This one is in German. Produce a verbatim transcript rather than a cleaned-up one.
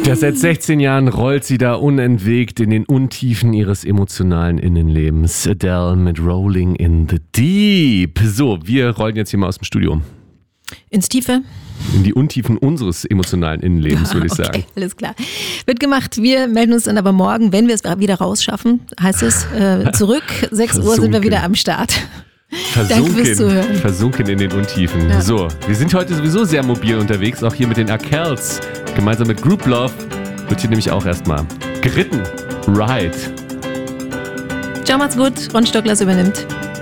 Ja, seit sechzehn Jahren rollt sie da unentwegt in den Untiefen ihres emotionalen Innenlebens. Adele mit Rolling in the Deep. So, wir rollen jetzt hier mal aus dem Studio. Ins Tiefe? In die Untiefen unseres emotionalen Innenlebens, würde ich okay, sagen. Alles klar. Wird gemacht. Wir melden uns dann aber morgen, wenn wir es wieder rausschaffen, heißt es, äh, zurück. sechs Uhr sind wir wieder am Start. Danke fürs Zuhören. Versunken, versunken in den Untiefen. Ja. So, wir sind heute sowieso sehr mobil unterwegs, auch hier mit den Arkells. Gemeinsam mit Group Love wird hier nämlich auch erstmal geritten. Ride. Ciao, macht's gut. Ron Stöckler übernimmt.